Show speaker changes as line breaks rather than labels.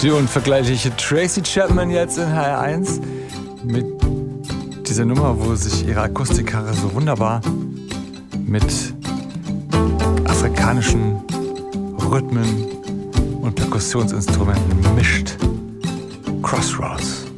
Die unvergleichliche Tracy Chapman jetzt in HR1 mit dieser Nummer, wo sich ihre Akustikkarre so wunderbar mit afrikanischen Rhythmen und Perkussionsinstrumenten mischt. Crossroads.